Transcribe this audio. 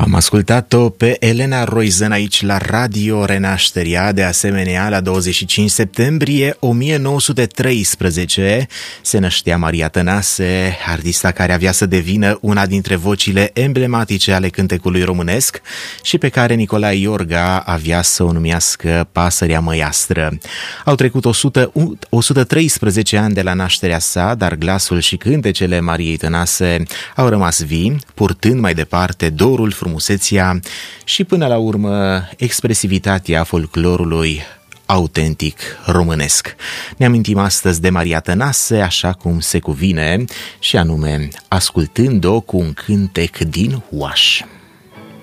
Am ascultat-o pe Elena Roizen aici la Radio Renașterea, de asemenea la 25 septembrie 1913 se năștea Maria Tănase, artista care avea să devină una dintre vocile emblematice ale cântecului românesc și pe care Nicolae Iorga avea să o numească Pasărea Măiastră. Au trecut 113 ani de la nașterea sa, dar glasul și cântecele Mariei Tănase au rămas vii, purtând mai departe dorul, frumusețea și până la urmă expresivitatea folclorului autentic românesc. Ne amintim astăzi de Maria Tănase așa cum se cuvine și anume ascultând-o cu un cântec din Huaș.